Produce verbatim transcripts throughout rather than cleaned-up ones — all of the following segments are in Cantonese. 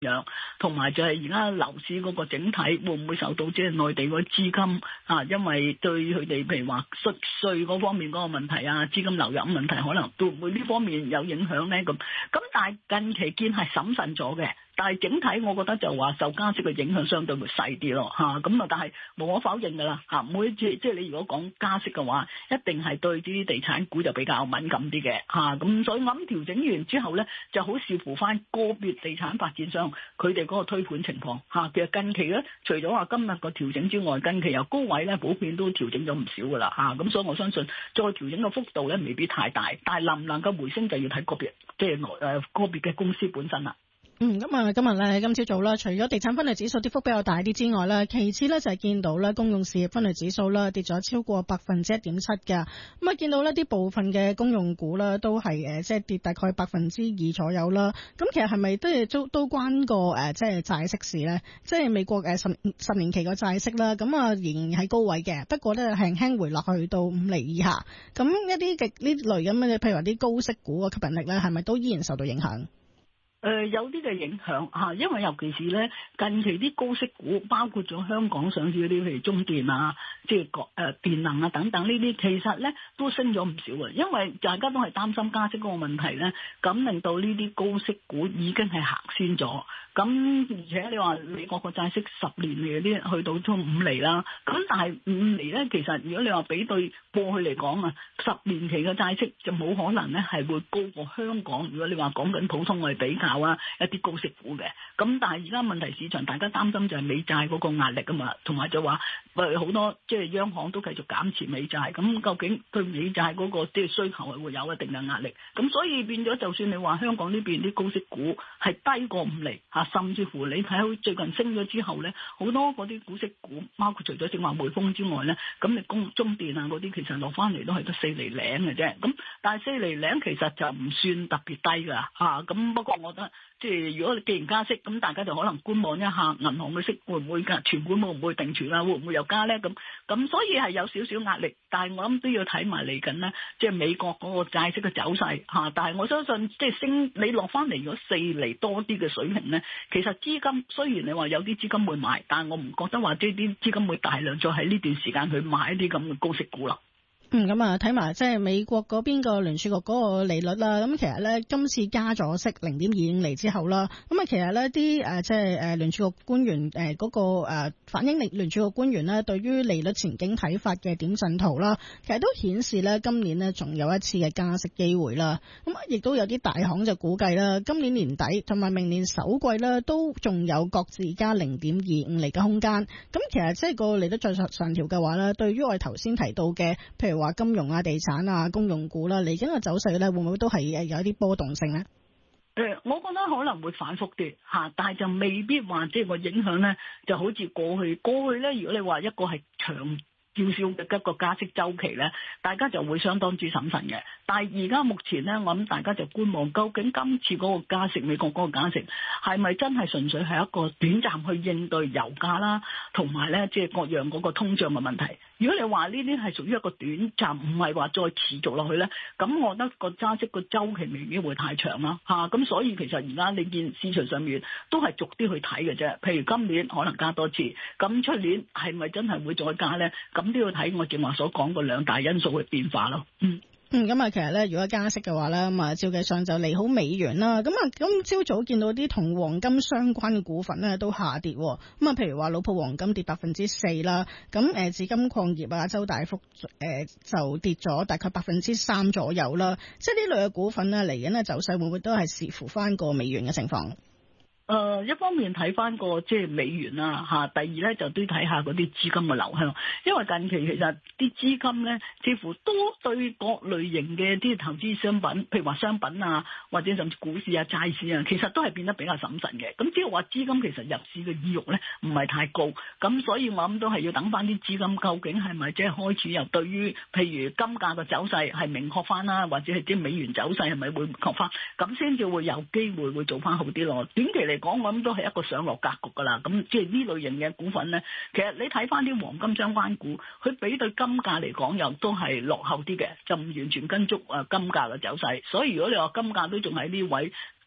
樣，同埋就係而家樓市嗰個整體會唔會受到即係內地嗰資金啊，因為對佢哋譬如話稅稅嗰方面嗰個問題啊，資金流入問題，可能都會呢方面有影響咧咁。咁但係近期見係審慎咗嘅。但係整體我覺得就話受加息嘅影響相對會細啲咯嚇，咁啊但係無可否認㗎啦嚇，每一次即係你如果講加息嘅話，一定係對啲地產股就比較敏感啲嘅嚇，咁所以我諗調整完之後咧，就好視乎翻個別地產發展商佢哋嗰個推盤情況嚇。其實近期咧，除咗話今日個調整之外，近期由高位咧普遍都調整咗唔少㗎啦嚇，咁所以我相信再調整嘅幅度咧未必太大，但係能唔能夠回升就要睇個別即係誒個別嘅公司本身啦。 嗯，咁啊，今日咧，今朝早啦，除咗地產分類指數跌幅比較大啲之外咧，其次咧就係見到咧公用事業分類指數啦跌咗超過百分之一點七㗎。咁啊，見到呢啲部分嘅公用股啦都係誒即係跌大概百分之二左右啦。咁其實係咪都係都都關個誒即係債息事咧？即係美國誒十十年期個債息啦，咁啊仍然喺高位嘅，不過咧輕輕回落去到五厘以下。咁一啲嘅呢類咁嘅，譬如話啲高息股嘅吸引力咧，係咪都依然受到影響？ 誒、呃、有啲嘅影響嚇，因為尤其是咧近期啲高息股，包括咗香港上市嗰啲，譬如中電啊、即係國誒電能啊等等呢啲，其實咧都升咗唔少嘅，因為大家都係擔心加息嗰個問題咧，咁令到呢啲高息股已經係行先咗。咁而且你話美國個債息十年嚟嗰啲去到都五厘啦，咁但係五厘咧，其實如果你話比對過去嚟講啊，十年期嘅債息就冇可能咧係會高過香港。如果你話講緊普通我哋比較啊，一啲高息股嘅，咁但係而家問題市場大家擔心就係美債嗰個壓力啊嘛，同埋就話誒好多即係央行都繼續減持美債，咁究竟對美債嗰個即係需求係會有一定嘅壓力，咁所以變咗就算你話香港呢邊啲高息股係低過五厘嚇，甚至乎你睇好最近升咗之後咧，好多嗰啲股息股，包括除咗正話匯豐之外咧，咁你公中電啊嗰啲其實落翻嚟都係得四厘零嘅啫，咁但係四厘零其實就唔算特別低㗎嚇，咁不過我覺得即係如果你既然加息，咁大家就可能觀望一下銀行嘅息會唔會㗎，存款會唔會定存啊，會唔會又加咧？咁咁所以係有少少壓力，但係我諗都要睇埋嚟緊咧，即係美國嗰個債息嘅走勢嚇。但係我相信即係升你落翻嚟如果四厘多啲嘅水平咧，其實資金雖然你話有啲資金會買，但係我唔覺得話即係啲資金會大量再喺呢段時間去買一啲咁嘅高息股啦。 嗯，咁啊，睇埋即係美國嗰邊個聯儲局嗰個利率啦。咁其實咧，今次加咗息零點二五厘之後啦，咁啊，其實咧啲誒即係誒聯儲局官員誒嗰個誒反映聯聯儲局官員咧對於利率前景睇法嘅點陣圖啦，其實都顯示咧今年咧仲有一次嘅加息機會啦。咁亦都有啲大行就估計啦，今年年底同埋明年首季咧都仲有各自加零點二五厘嘅空間。咁其實即係個利率再上上調嘅話咧，對於我哋頭先提到嘅，譬如話金融啊、地產啊、公用股啦，嚟緊嘅走勢咧，會唔會都係誒有一啲波動性咧？ 誒，我覺得可能會反覆啲嚇，但係就未必話即係個影響咧，就好似過去過去咧。如果你話一個係長少少嘅一個加息週期咧，大家就會相當之審慎嘅。但係而家目前咧，我諗大家就觀望，究竟今次嗰個加息，美國嗰個加息係咪真係純粹係一個短暫去應對油價啦，同埋咧即係各樣嗰個通脹嘅問題。如果你話呢啲係屬於一個短暫，唔係話再持續落去咧，咁我覺得個加息個週期未必會太長啦嚇。咁、啊、所以其實而家你見市場上面都係逐啲去睇嘅啫。譬如今年可能加多次，咁出年係咪真係會再加咧？咁都要睇我正話所講個兩大因素嘅變化咯。嗯。 嗯，咁啊，其實咧，如果加息嘅話咧，咁啊，照計上就利好美元啦。咁啊，今朝早見到啲同黃金相關嘅股份咧都下跌。咁啊，譬如話老鋪黃金跌百分之四啦。咁誒，紫金礦業啊，周大福誒、呃、就跌咗大概百分之三左右啦。即係呢類嘅股份咧，嚟緊嘅走勢會唔會都係視乎翻個美元嘅情況？ 誒、呃、一方面睇翻個即係美元啦嚇，第二咧就都睇下嗰啲資金嘅流向，因為近期其實啲資金咧似乎都對各類型嘅啲投資商品，譬如話商品啊，或者甚至股市啊、債市啊，其實都係變得比較審慎嘅。咁即係話資金其實入市嘅意欲咧唔係太高，咁所以我諗都係要等翻啲資金究竟係咪即係開始又對於譬如金價嘅走勢係明確翻啦，或者係啲美元走勢係咪會明確翻，咁先至會有機會會做翻好啲咯。短期嚟講，我諗都係一個上落格局噶啦。咁即係呢類型嘅股份咧，其實你睇翻啲黃金相關股，佢比對金價嚟講又都係落後啲嘅，就唔完全跟足誒金價嘅走勢。所以如果你話金價都仲喺呢位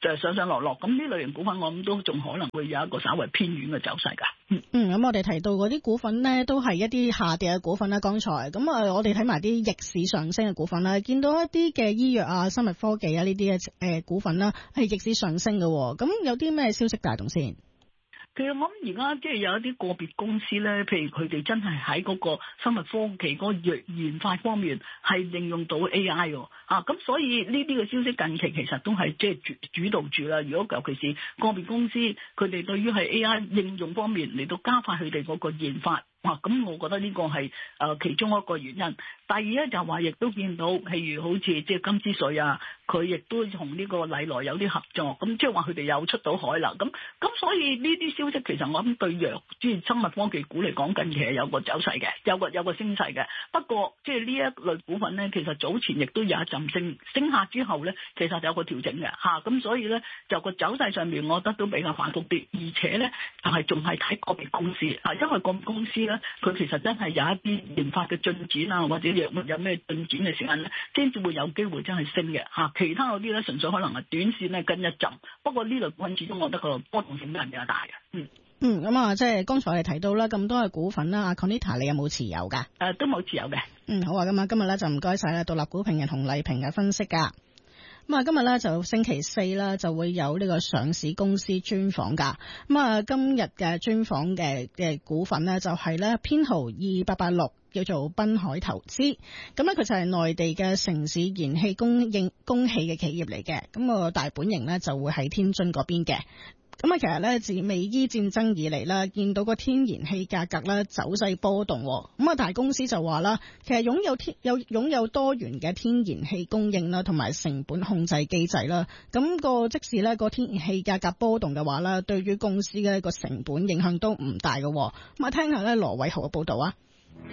就上上落落，咁呢類型股份我諗都仲可能會有一個稍微偏遠嘅走勢㗎。嗯， 嗯，咁我哋提到嗰啲股份呢，都係一啲下跌嘅股份啦。剛才咁啊，我哋睇埋啲逆市上升嘅股份啦，見到一啲嘅醫藥啊、生物科技啊呢啲嘅誒股份啦，係逆市上升嘅。咁有啲咩消息帶動先？ 其實我諗而家即係有一啲個別公司咧，譬如佢哋真係喺嗰個生物科技嗰個藥研發方面係應用到 A I 喎，啊咁所以呢啲嘅消息近期其實都係即係主主導住啦。如果尤其是個別公司佢哋對於係 A I 應用方面嚟到加快佢哋嗰個研發。哇！咁我覺得呢個係誒其中一個原因。第二咧就話亦都見到，譬如好似即係金之水啊，佢亦都同呢個禮來有啲合作，咁即係話佢哋有出到海啦。咁咁所以呢啲消息其實我諗對藥即係生物科技股嚟講，近期係有個走勢嘅，有個有個升勢嘅。不過即係呢一類股份咧，其實早前亦都有一陣升升下之後咧，其實有個調整嘅嚇。咁、啊、所以咧就個走勢上面，我覺得都比較反覆啲，而且咧就係仲係睇個別公司啊，因為個別公司咧。佢其實真係有一啲研發嘅進展啊，或者藥物有咩進展嘅時間咧，先至會有機會真係升嘅嚇。其他嗰啲咧，純粹可能係短線咧跟一陣。不過呢類股份始終我覺得個波動性都係比較大嘅。嗯嗯，咁啊，即係剛才我哋提到啦，咁多嘅股份啦，阿 Conita 你有冇持有㗎？誒、 呃，都冇持有嘅。嗯， 好啊，咁啊，今日咧就唔該晒啦，獨立股評人洪麗萍嘅分析㗎。咁啊，今日咧就星期四啦，就會有呢個上市公司專訪噶。咁啊，今日嘅專訪嘅嘅股份呢，就係咧編號二八八六，叫做濱海投資。咁咧，佢就係內地嘅城市燃氣供應供氣嘅企業嚟嘅。咁個大本營咧就會喺天津嗰邊嘅。咁啊，其實咧自美伊戰爭以嚟啦，見到個天然氣價格咧走勢波動。咁啊，大公司就話啦，其實擁有天有擁有多元嘅天然氣供應啦，同埋成本控制機制啦。咁個即使咧個天然氣價格波動嘅話咧，對於公司嘅一個成本影響都唔大嘅。咁啊，聽下咧羅偉豪嘅報道啊。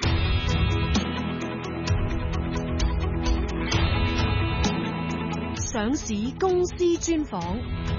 上市公司專訪。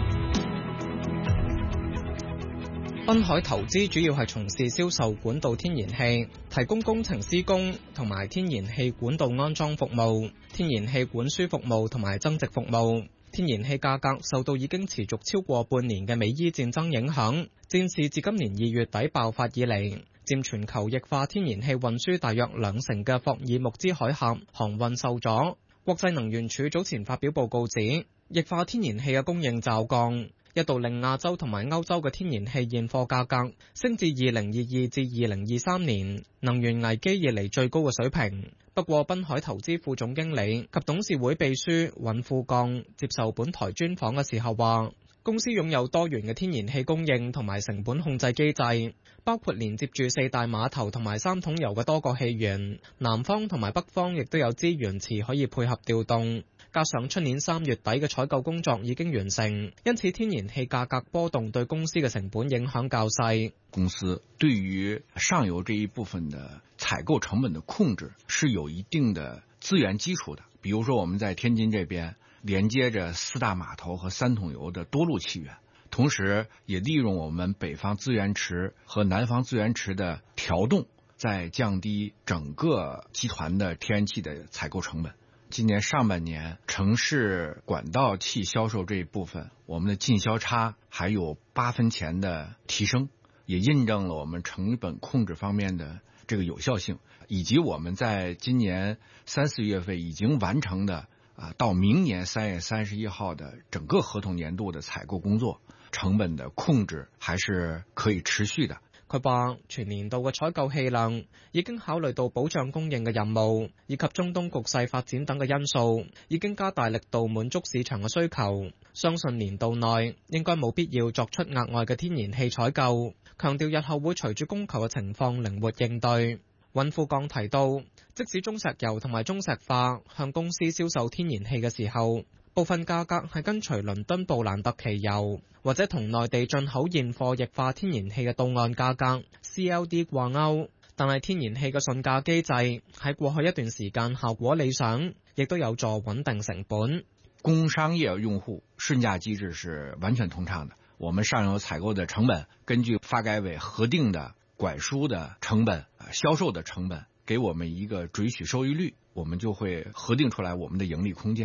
濱海投資主要係從事銷售管道天然氣，提供工程施工同埋天然氣管道安裝服務、天然氣管輸服務同埋增值服務。天然氣價格受到已經持續超過半年嘅美伊戰爭影響，戰事自今年二月底爆發以嚟，佔全球液化天然氣運輸大約兩成嘅霍爾木茲海峽航運受阻。國際能源署早前發表報告指，液化天然氣嘅供應驟降，一度令亞洲同埋歐洲嘅天然氣現貨價格升至二零二二至二零二三年能源危機以嚟最高嘅水平。不過，濱海投資副總經理及董事會秘書尹富鋼接受本台專訪嘅時候話，公司擁有多元嘅天然氣供應同埋成本控制機制，包括連接住四大碼頭同埋三桶油嘅多個氣源，南方同埋北方亦都有資源池可以配合調動。加上出年三月底嘅採購工作已經完成，因此天然氣價格波動對公司嘅成本影響較細。 公司對於上游這一部分的採購成本的控制是有一定的資源基礎的，比如說我們在天津這邊連接着四大碼頭和三桶油的多路氣源，同時也利用我們北方資源池和南方資源池的調動，在降低整個集團的天然氣的採購成本。今年上半年城市管道氣銷售這一部分，我們的進銷差還有八分錢的提升，也印證了我們成本控制方面的這個有效性，以及我們在今年三四月份已經完成的啊，到明年三月三十一號的整個合同年度的採購工作，成本的控制還是可以持續的。 佢話全年度嘅採購氣量已經考慮到保障供應嘅任務，以及中東局勢發展等嘅因素，已經加大力度滿足市場嘅需求。相信年度內應該冇必要作出額外嘅天然氣採購，強調日後會隨住供求嘅情況靈活應對。尹富鋼提到，即使中石油同埋中石化向公司銷售天然氣嘅時候，部分價格係跟隨倫敦布蘭特期油或者同內地進口現貨液化天然氣嘅到岸價格 C L D 掛鈎，但係天然氣嘅順價機制喺過去一段時間效果理想，亦都有助穩定成本。 工商業用戶順價機制是完全通暢的，我們上游採購的成本根據發改委核定的管輸的成本、銷售的成本，給我們一個準許收益率，我們就會核定出來我們的盈利空間。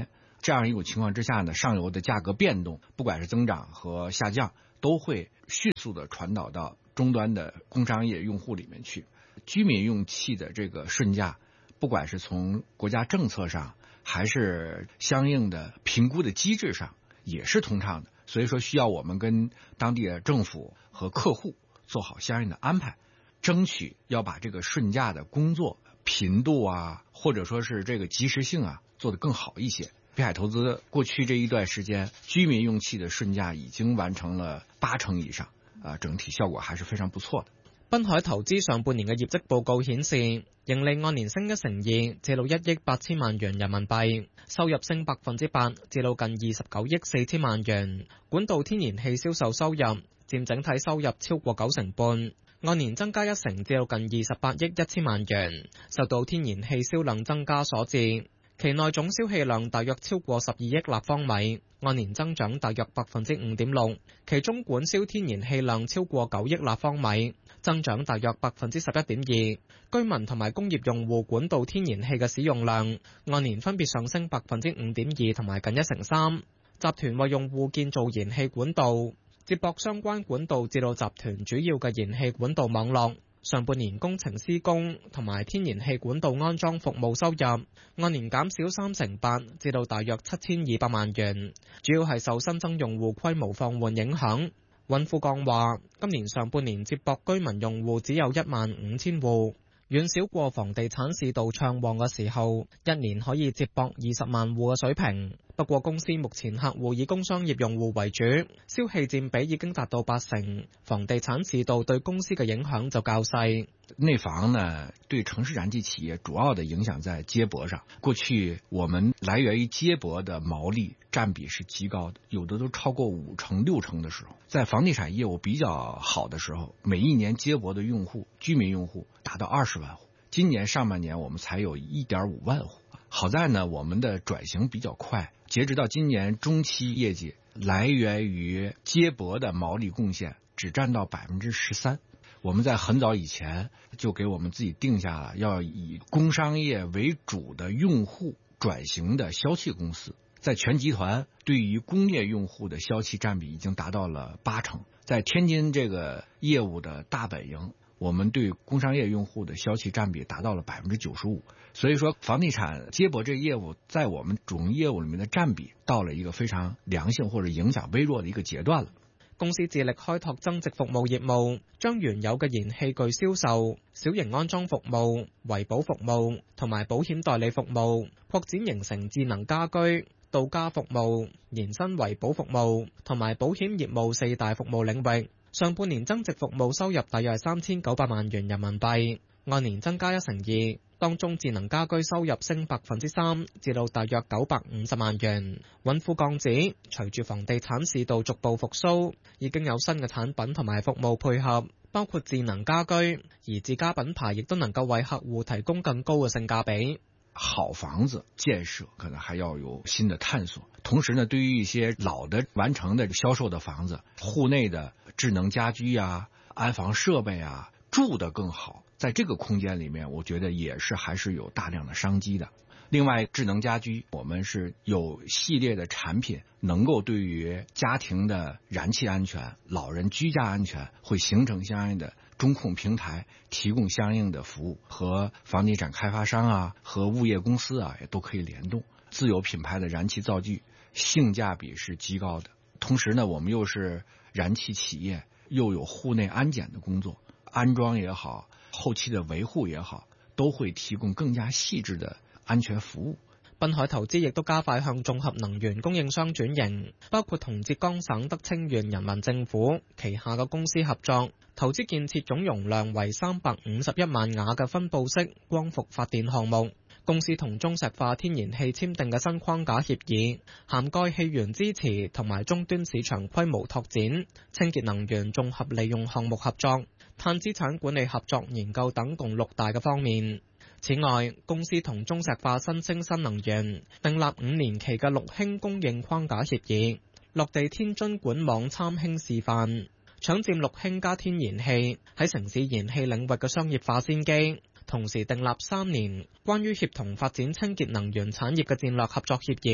这样一种情况之下呢，上游的价格变动，不管是增长和下降，都会迅速的传导到终端的工商业用户里面去。居民用气的这个顺价，不管是从国家政策上，还是相应的评估的机制上，也是通畅的。所以说，需要我们跟当地的政府和客户做好相应的安排，争取要把这个顺价的工作频度啊，或者说是这个及时性啊，做得更好一些。北海投资过去这一段时間，居民用氣嘅順價已經完成了八成以上，啊，整體效果還是非常不錯的。 濱海投資上半年嘅業績報告顯示，盈利按年升一成二，至到一億八千萬元人民幣，收入升百分之八，至到近二十九億四千萬元。管道天然氣銷售收入佔整體收入超過九成半，按年增加一成，至到近二十八億一千萬元，受到天然氣銷量增加所致。期內總消氣量大約超過十二億立方米，按年增長大約百分之五點六，其中管銷天然氣量超過九億立方米，增長大約百分之十一點二。居民同埋工業用戶管道天然氣嘅使用量按年分別上升百分之五點二同埋近一成三。集團為用戶建造燃氣管道，接駁相關管道至到集團主要嘅燃氣管道網絡。上半年工程施工同埋天然氣管道安裝服務收入按年減少三成八，至到大約七千二百萬元，主要係受新增用戶規模放緩影響。尹富鋼話：今年上半年接駁居民用戶只有一萬五千戶，遠少過房地產市道暢旺嘅時候，一年可以接駁二十萬戶嘅水平。不過公司目前客戶以工商業用戶為主，消氣佔比已經達到八成，房地產市道對公司嘅影響就較細。 內房呢，對城市燃氣企業主要的影響在接駁上。過去我們來源於接駁的毛利佔比是極高的，有的都超過五成六成的時候，在房地產業務比較好的時候，每一年接駁的用戶居民用戶達到二十萬戶。今年上半年我們才有一點五萬戶。好在呢，我們的轉型比較快，截止到今年中期業績，來源於接駁的毛利貢獻只佔到百分之十三。我們在很早以前就給我們自己定下了要以工商業為主的用戶轉型的消氣公司，在全集團對於工業用戶的消氣佔比已經達到了八成。在天津這個業務的大本營，我們對工商業用戶的消氣佔比達到了百分之九十五。所以說房地產接駁這個業務在我們總業務裡面的佔比到了一個非常良性或者影響微弱的一個階段了。 公司致力開拓增值服務業務，將原有嘅燃氣具銷售、小型安裝服務、維保服務同埋保險代理服務擴展形成智能家居、到家服務、延伸維保服務同埋保險業務四大服務領域。上半年增值服務收入大約係三千九百萬元人民幣，按年增加一成二。當中智能家居收入升百分之三，至到大約九百五十萬元。尹富鋼指，隨住房地產市道逐步復甦，已經有新嘅產品同埋服務配合，包括智能家居，而自家品牌亦都能夠為客戶提供更高嘅性價比。 好房子建設可能還要有新的探索，同時呢，對於一些老的完成的銷售的房子，戶內的智能家居啊、安防設備啊，住得更好。在這個空間裡面，我覺得也是還是有大量的商機的。另外，智能家居，我們是有系列的產品，能夠對於家庭的燃氣安全、老人居家安全，會形成相應的中控平台，提供相應的服務，和房地產開發商啊，和物業公司啊，也都可以聯動。自有品牌的燃氣灶具，性價比是極高的。同時呢，我們又是燃氣企業，又有戶內安檢的工作，安裝也好，後期的維護也好，都會提供更加細緻的安全服務。 濱海投資亦都加快向綜合能源供應商轉型，包括同浙江省德清縣人民政府旗下嘅公司合作，投資建設總容量為三百五十一萬瓦嘅分布式光伏發電項目。公司同中石化天然氣簽訂嘅新框架協議，涵蓋氣源支持同埋終端市場規模拓展、清潔能源綜合利用項目合作、碳資產管理合作研究等共六大嘅方面。此外，公司同中石化新星新能源訂立五年期嘅綠氫供應框架協議，落地天津管網參氫示範，搶佔綠氫加天然氣喺城市燃氣領域嘅商業化先機。同時訂立三年關於協同發展清潔能源產業嘅戰略合作協議，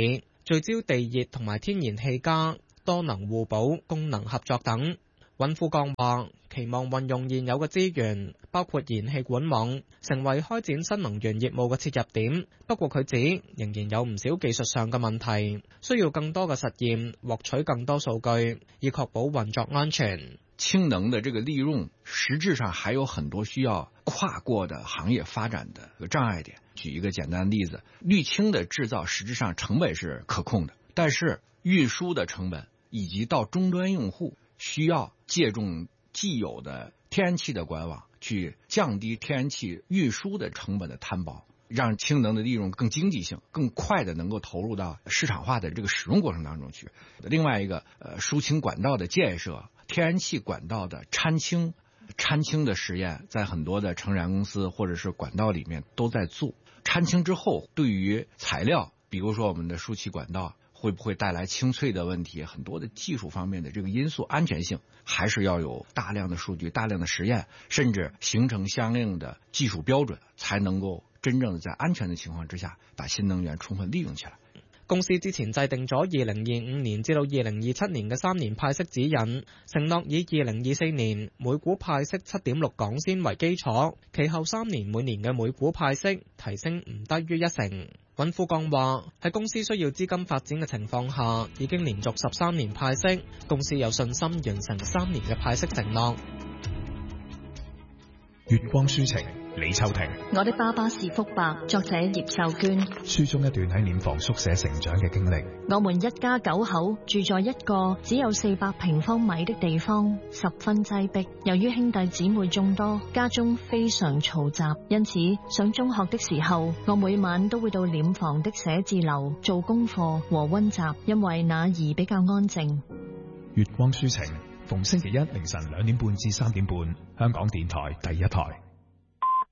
聚焦地熱同埋天然氣加、多能互補、功能合作等。尹富鋼話：期望運用現有嘅資源，包括燃氣管網，成為開展新能源業務嘅切入點。不過佢指仍然有唔少技術上嘅問題，需要更多嘅實驗，獲取更多數據，以確保運作安全。 氫能的這個利用，實質上還有很多需要跨過的行業發展的障礙點。舉一個簡單例子，綠氫的製造實質上成本是可控的，但是運輸的成本以及到終端用戶需要借重既有的天然氣的管網，去降低天然氣運輸的成本的攤薄，讓氫能的利用更經濟性、更快的能夠投入到市場化的這個使用過程當中去。另外一個，呃，輸氫管道的建設，天然氣管道的摻氫，摻氫的實驗在很多的成燃公司或者是管道裡面都在做。摻氫之後，對於材料，比如說我們的輸氣管道，會不會帶來清脆的問題？很多的技術方面的這個因素，安全性還是要有大量的數據、大量的實驗，甚至形成相應的技術標準，才能夠真正在安全的情況之下，把新能源充分利用起來。 公司之前制定咗二零二五年至到二零二七年嘅三年派息指引，承諾以二零二四年每股派息七點六港仙為基礎，其後三年每年嘅每股派息提升唔低於一成。尹富鋼話：喺公司需要資金發展嘅情況下，已經連續十三年派息，公司有信心完成三年嘅派息承諾。 月光書情，李秋婷。 我的爸爸是福伯，作者葉秀娟。 書中一段喺殮房宿舍成長嘅經歷。 我們一家九口住在一個只有四百平方米的地方，十分擠迫。由於兄弟姊妹眾多，家中非常嘈雜，因此上中學的時候，我每晚都會到殮房的寫字樓做功課和溫習，因為那兒比較安靜。 月光書情，逢星期一凌晨兩點半至三點半，香港電台第一台。